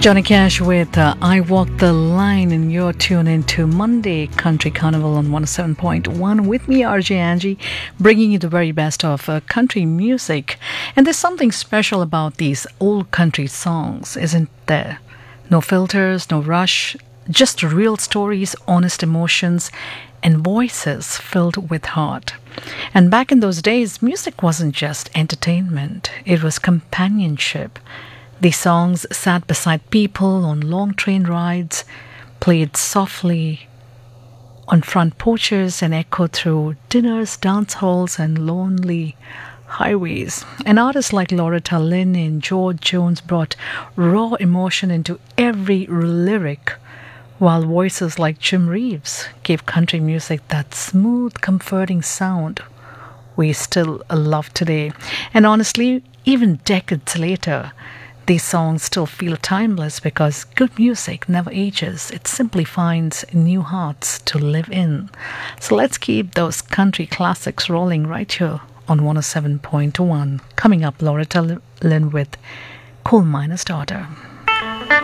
Johnny Cash with I Walk the Line, and you're tuned into Monday Country Carnival on 107.1 with me, RJ Angie, bringing you the very best of country music. And there's something special about these old country songs, isn't there? No filters, no rush, just real stories, honest emotions, and voices filled with heart. And back in those days, music wasn't just entertainment, it was companionship. These songs sat beside people on long train rides, played softly on front porches, and echoed through dinners, dance halls, and lonely highways. And artists like Loretta Lynn and George Jones brought raw emotion into every lyric, while voices like Jim Reeves gave country music that smooth, comforting sound we still love today. And honestly, even decades later, these songs still feel timeless because good music never ages. It simply finds new hearts to live in. So let's keep those country classics rolling right here on 107.1. Coming up, Loretta Lynn with Coal Miner's Daughter.